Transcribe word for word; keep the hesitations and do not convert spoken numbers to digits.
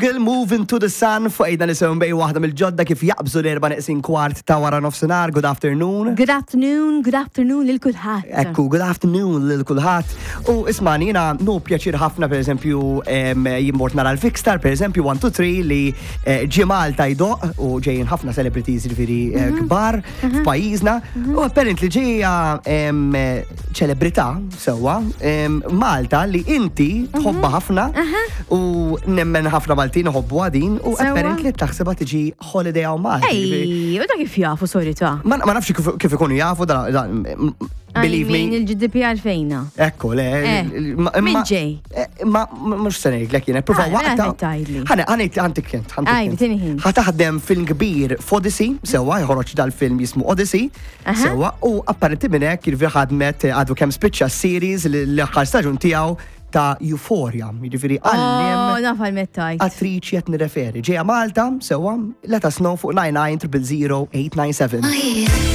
Eagle Moving to the Sun fuq ejda nisimgħu bej waħda mill-ġodda kif jaqbżu l-erba' neqsin kwart ta' wara nofsinhar. Good afternoon. Good afternoon, good afternoon lil kulħadd. Ekku, good afternoon lil kulħadd. U ismani jiena nu pjaċir ħafna pereżempju jimmort nara l-Fixstar pereżempju one two three li ġie Malta jdoq u ġejjin ħafna celebrities jiġifieri kbar f'pajjiżna. U apparently ġejja ċelebrità sewwa Malta li inti tħobba ħafna u nemmen ħafna Maltin ħobbu għadin u apparently taħseba tiġi holiday għaw Malta. Ej, u da kif jafu sorita? Ma nafx kif ikunu jafu da, believe me. Il-G D P R fejna. Ekku, le. Min ġej? Ma mux sanejk l jena, prova waqta. Ħana, ħanejt għantik kent. Għaj, bitini ħin. ħataħdem film kbir f'Odyssey, sewa, jħoroċ dal-film jismu Odyssey, sewa, u apparenti minnek jirvi ħadmet għadu kem spiċċa series l-ħar staġun tijaw ta' Euphoria, jiġifieri għallim. Oh, nafal mettajt. Attriċi qed nirreferi. Ġejja Malta, sewa, let us know fuq nine nine zero zero zero eight nine seven.